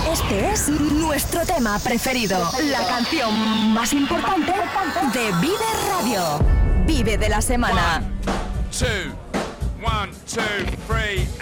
Este es nuestro tema preferido, la canción más importante de Vive Radio. Vive de la semana. 1, 2, 3